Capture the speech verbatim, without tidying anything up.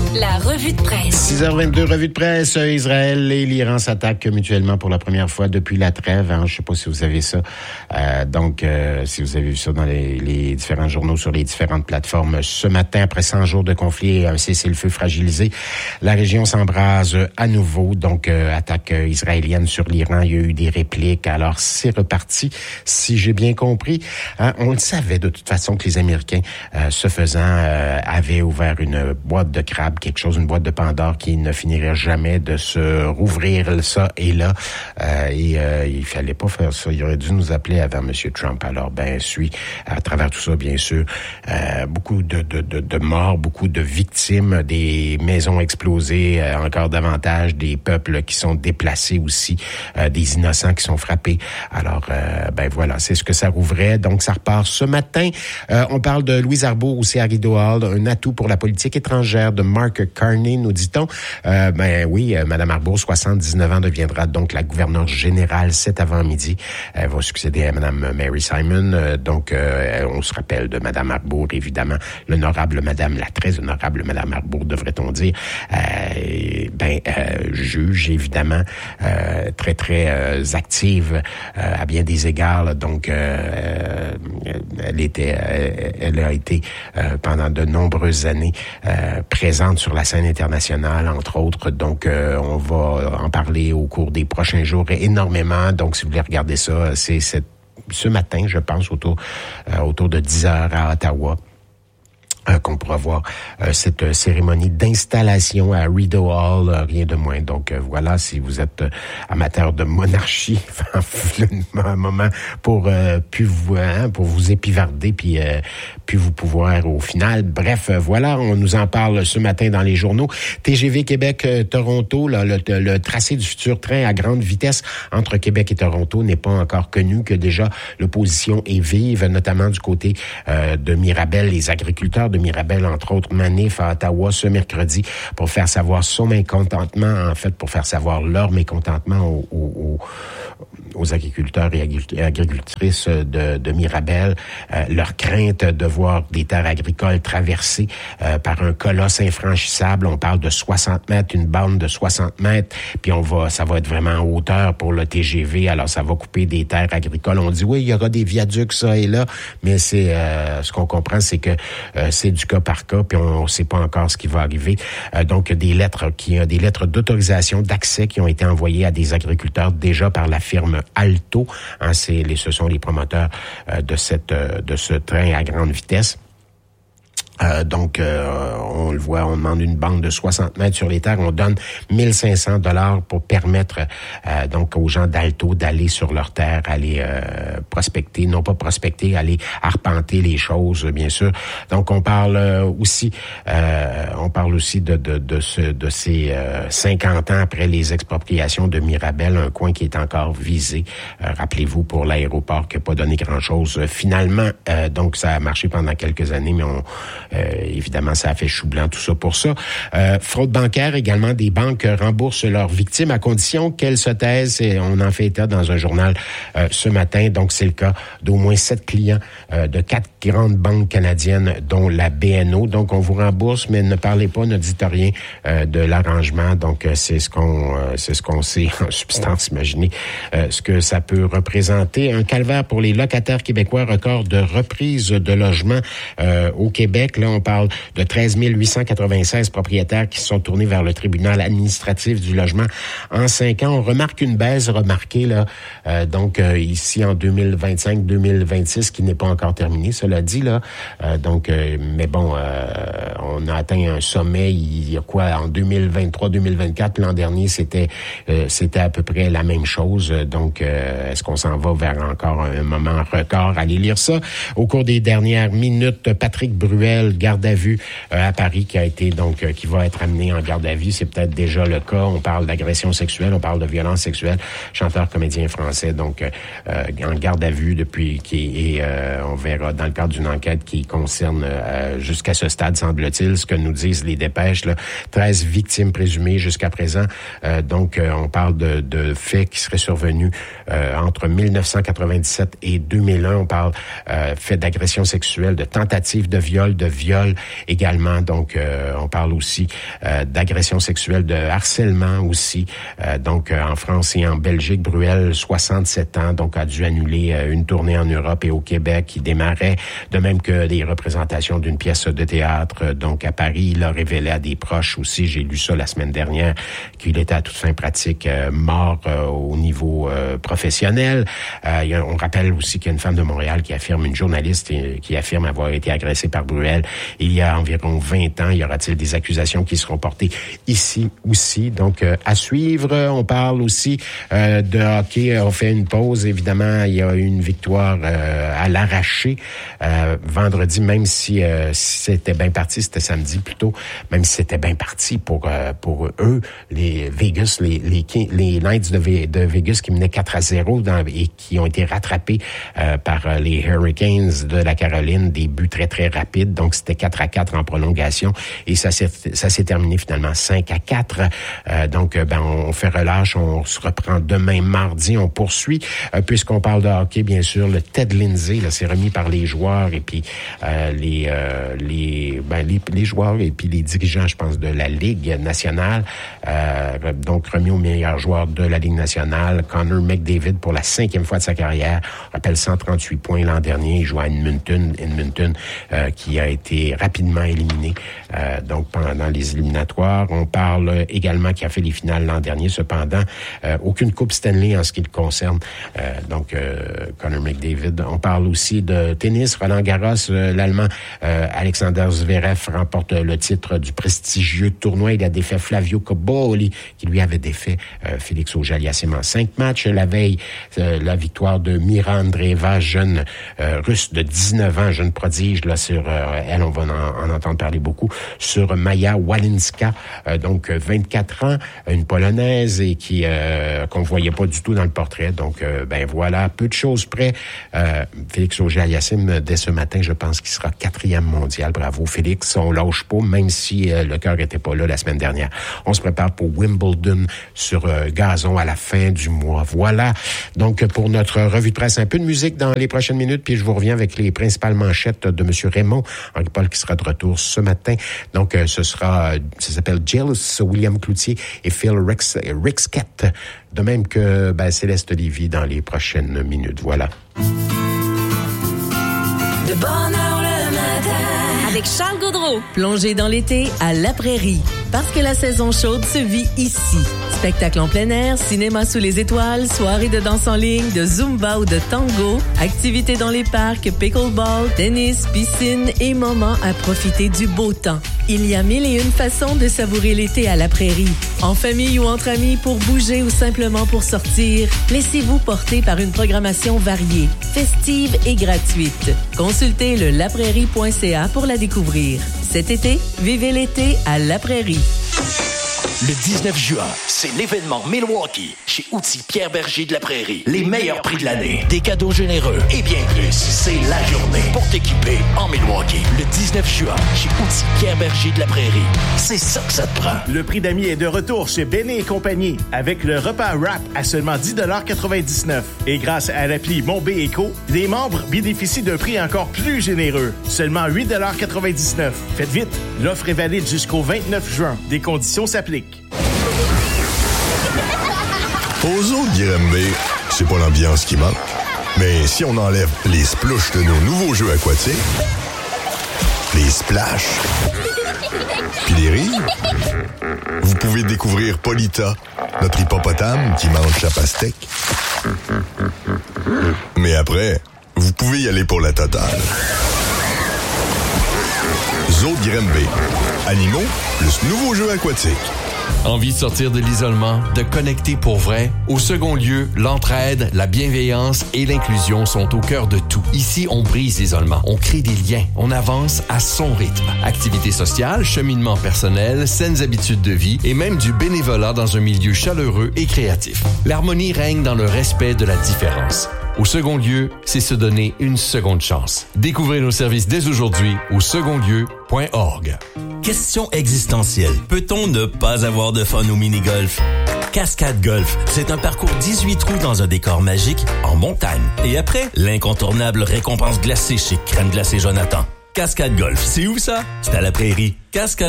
La revue de presse. six heures vingt-deux, revue de presse. Israël et l'Iran s'attaquent mutuellement pour la première fois depuis la trêve. Hein. Je ne sais pas si vous avez ça. Euh, donc, euh, si vous avez vu ça dans les, les différents journaux sur les différentes plateformes. Ce matin, après cent jours de conflit et un cessez-le-feu fragilisé, la région s'embrase à nouveau. Donc, euh, attaque israélienne sur l'Iran. Il y a eu des répliques. Alors, c'est reparti. Si j'ai bien compris, hein, on le savait de toute façon que les Américains, euh, ce faisant, euh, avaient ouvert une boîte de crabe, quelque chose, une boîte de Pandore qui ne finirait jamais de se rouvrir ça et là. Euh, et euh, il fallait pas faire ça. Il aurait dû nous appeler avant M. Trump. Alors, ben, suit à travers tout ça, bien sûr, euh, beaucoup de, de, de, de morts, beaucoup de victimes, des maisons explosées, euh, encore davantage, des peuples qui sont déplacés aussi, euh, des innocents qui sont frappés. Alors, euh, ben voilà, c'est ce que ça rouvrait. Donc, ça repart ce matin. Euh, on parle de Louise Arbour aussi à Rideau Hall, un atout pour la politique étrangère de Mark Carney, nous dit-on. Euh, ben oui, euh, Mme Arbour, soixante-dix-neuf ans, deviendra donc la gouverneure générale cet avant-midi. Elle va succéder à Mme Mary Simon. Euh, donc, euh, on se rappelle de Mme Arbour, évidemment, l'honorable Madame, la très honorable Mme Arbour, devrait-on dire. Euh, ben, euh, juge, évidemment, euh, très, très euh, active euh, à bien des égards. Là. Donc, euh, elle était, euh, elle a été euh, pendant de nombreuses années euh, présente sur la scène internationale, entre autres. Donc, euh, on va en parler au cours des prochains jours énormément. Donc, si vous voulez regarder ça, c'est cette, ce matin, je pense, autour, euh, autour de dix heures à Ottawa. Euh, qu'on pourra voir euh, cette euh, cérémonie d'installation à Rideau Hall, euh, rien de moins. Donc euh, voilà, si vous êtes euh, amateur de monarchie, un moment pour euh, plus vous hein, pour vous épivarder puis euh, puis vous pouvoir au final. Bref, euh, voilà, on nous en parle ce matin dans les journaux. T G V Québec euh, Toronto, là, le, le tracé du futur train à grande vitesse entre Québec et Toronto n'est pas encore connu, que déjà l'opposition est vive, notamment du côté euh, de Mirabel, les agriculteurs de Mirabel, entre autres, manif à Ottawa ce mercredi pour faire savoir son mécontentement, en fait, pour faire savoir leur mécontentement aux, aux, aux agriculteurs et agricultrices de, de Mirabel, euh, leur crainte de voir des terres agricoles traversées euh, par un colosse infranchissable. On parle de soixante mètres, une bande de soixante mètres, puis on va, ça va être vraiment en hauteur pour le T G V, alors ça va couper des terres agricoles. On dit, oui, il y aura des viaducs, ça et là, mais c'est, euh, ce qu'on comprend, c'est que euh, c'est du cas par cas, puis on ne sait pas encore ce qui va arriver. Euh, donc, des lettres qui des lettres d'autorisation d'accès qui ont été envoyées à des agriculteurs déjà par la firme Alto. Hein, c'est les, ce sont les promoteurs euh, de cette euh, de ce train à grande vitesse. Euh, donc, euh, on le voit, on demande une bande de soixante mètres sur les terres. On donne mille cinq cents dollars pour permettre euh, donc aux gens d'Alto d'aller sur leurs terres, aller euh, prospecter, non pas prospecter, aller arpenter les choses, bien sûr. Donc, on parle euh, aussi, euh, on parle aussi de de de, ce, de ces euh, cinquante ans après les expropriations de Mirabel, un coin qui est encore visé. Euh, rappelez-vous pour l'aéroport qui n'a pas donné grand-chose. Finalement, euh, donc ça a marché pendant quelques années, mais on Euh, évidemment, ça a fait chou blanc, tout ça pour ça. Euh, fraude bancaire également, des banques remboursent leurs victimes à condition qu'elles se taisent. Et on en fait état dans un journal euh, ce matin. Donc, c'est le cas d'au moins sept clients euh, de quatre grandes banques canadiennes, dont la B N O. Donc, on vous rembourse, mais ne parlez pas, ne dites rien euh, de l'arrangement. Donc, euh, c'est ce qu'on euh, c'est ce qu'on sait en substance. Imaginez euh, ce que ça peut représenter. Un calvaire pour les locataires québécois, record de reprise de logement euh, au Québec. Là, on parle de treize mille huit cent quatre-vingt-seize propriétaires qui se sont tournés vers le tribunal administratif du logement en cinq ans. On remarque une baisse remarquée là, euh, donc euh, ici en deux mille vingt-cinq deux mille vingt-six, qui n'est pas encore terminée, cela dit là. Euh, donc, euh, mais bon, euh, on a atteint un sommet. Il y a quoi en deux mille vingt-trois deux mille vingt-quatre, l'an dernier, c'était euh, c'était à peu près la même chose. Donc, euh, est-ce qu'on s'en va vers encore un moment record? Allez lire ça. Au cours des dernières minutes, Patrick Bruel, garde à vue euh, à Paris, qui a été donc euh, qui va être amené en garde à vue. C'est peut-être déjà le cas. On parle d'agression sexuelle, on parle de violence sexuelle. Chanteur comédien français, donc euh, en garde à vue depuis qui et euh, on verra dans le cadre d'une enquête qui concerne euh, jusqu'à ce stade, semble-t-il, Nashville, ce que nous disent les dépêches, là, treize victimes présumées jusqu'à présent. Euh, donc, euh, on parle de, de faits qui seraient survenus euh, entre mille neuf cent quatre-vingt-dix-sept et deux mille un. On parle euh, faits d'agression sexuelle, de tentatives de viol, de viol également. Donc, euh, on parle aussi euh, d'agression sexuelle, de harcèlement aussi. Euh, donc, euh, en France et en Belgique, Bruel, soixante-sept ans, donc a dû annuler euh, une tournée en Europe et au Québec qui démarrait, de même que des représentations d'une pièce de théâtre. Donc, à Paris, il a révélé à des proches aussi, j'ai lu ça la semaine dernière, qu'il était à toute fin pratique euh, mort euh, au niveau euh, professionnel. Euh, y a, on rappelle aussi qu'il y a une femme de Montréal qui affirme, une journaliste euh, qui affirme avoir été agressée par Bruel il y a environ vingt ans. Y aura-t-il des accusations qui seront portées ici aussi? Donc, euh, à suivre. On parle aussi euh, de hockey. On fait une pause. Évidemment, il y a eu une victoire euh, à l'arraché euh, vendredi, même si, euh, si c'était bien parti, c'était samedi plutôt, même si c'était bien parti pour euh, pour eux, les Vegas, les les, les Knights de, v, de Vegas qui menaient quatre à zéro dans, et qui ont été rattrapés euh, par les Hurricanes de la Caroline, des buts très très rapides. Donc c'était quatre à quatre en prolongation et ça s'est ça s'est terminé finalement cinq à quatre. Euh, donc ben on fait relâche, on se reprend demain mardi, on poursuit euh, puisqu'on parle de hockey bien sûr. Le Ted Lindsay là, c'est remis par les joueurs et puis euh, les euh, les ben les, les joueurs et puis les dirigeants, je pense, de la Ligue nationale. Euh, donc remis au meilleur joueur de la Ligue nationale, Connor McDavid, pour la cinquième fois de sa carrière. On rappelle cent trente-huit points l'an dernier. Il joue à Edmonton, Edmonton euh, qui a été rapidement éliminé euh, donc pendant les éliminatoires. On parle également qui a fait les finales l'an dernier. Cependant, euh, aucune coupe Stanley en ce qui le concerne. Euh, donc euh, Connor McDavid. On parle aussi de tennis. Roland Garros, euh, l'Allemand euh, Alexander Zverev remporte le titre du prestigieux tournoi. Il a défait Flavio Cobolli, qui lui avait défait euh, Félix Auger-Aliassime en cinq matchs. La veille, euh, la victoire de Mira Andreeva, jeune euh, russe de dix-neuf ans, jeune prodige, là, sur euh, elle, on va en, en entendre parler beaucoup, sur Maya Walinska, euh, donc vingt-quatre ans, une Polonaise et qui euh, qu'on voyait pas du tout dans le portrait. Donc, euh, ben voilà, peu de choses près. Euh, Félix Auger-Aliassime, dès ce matin, je pense qu'il sera quatrième mondial. Bravo, Félix. On lâche pas, même si euh, le cœur était pas là la semaine dernière. On se prépare pour Wimbledon sur euh, gazon à la fin du mois. Voilà. Donc, pour notre revue de presse, un peu de musique dans les prochaines minutes, puis je vous reviens avec les principales manchettes de M. Raymond Henri-Paul qui sera de retour ce matin. Donc, euh, ce sera, ça s'appelle Jealous, William Cloutier et Phil Rix, Ricksett. De même que ben, Céleste Lévy dans les prochaines minutes. Voilà. De bonne heure le matin. Avec Charles Gaudreau. Plongez dans l'été à La Prairie. Parce que la saison chaude se vit ici. Spectacle en plein air, cinéma sous les étoiles, soirée de danse en ligne, de zumba ou de tango, activités dans les parcs, pickleball, tennis, piscine et moments à profiter du beau temps. Il y a mille et une façons de savourer l'été à La Prairie. En famille ou entre amis, pour bouger ou simplement pour sortir, laissez-vous porter par une programmation variée, festive et gratuite. Consultez le laprairie point c a pour la découvrir. Cet été, vivez l'été à La Prairie. Le dix-neuf juin, c'est l'événement Milwaukee chez Outils Pierre Berger de la Prairie. Les meilleurs prix de l'année, des cadeaux généreux et bien plus. C'est la journée pour t'équiper en Milwaukee. Le dix-neuf juin, chez Outils Pierre Berger de la Prairie. C'est ça que ça te prend. Le prix d'amis est de retour chez Béné et compagnie avec le repas wrap à seulement dix dollars quatre-vingt-dix-neuf. Et grâce à l'appli Mon B Éco, les membres bénéficient d'un prix encore plus généreux. Seulement huit dollars quatre-vingt-dix-neuf. Faites vite, l'offre est valide jusqu'au vingt-neuf juin. Des conditions s'appliquent. Aux zoo de Granby, c'est pas l'ambiance qui manque. Mais si on enlève les splouches de nos nouveaux jeux aquatiques, les splash, puis les rires, vous pouvez découvrir Polita, notre hippopotame qui mange la pastèque. Mais après, vous pouvez y aller pour la totale. Zoo de Granby. Animaux plus nouveaux jeux aquatiques. Envie de sortir de l'isolement, de connecter pour vrai? Au second lieu, l'entraide, la bienveillance et l'inclusion sont au cœur de tout. Ici, on brise l'isolement, on crée des liens, on avance à son rythme. Activités sociales, cheminement personnel, saines habitudes de vie et même du bénévolat dans un milieu chaleureux et créatif. L'harmonie règne dans le respect de la différence. Au second lieu, c'est se donner une seconde chance. Découvrez nos services dès aujourd'hui au second lieu point org. Question existentielle. Peut-on ne pas avoir de fun au mini-golf? Cascade Golf, c'est un parcours dix-huit trous dans un décor magique en montagne. Et après, l'incontournable récompense glacée chez Crème Glacée Jonathan. Cascade Golf, c'est où ça? C'est à la Prairie. Cascade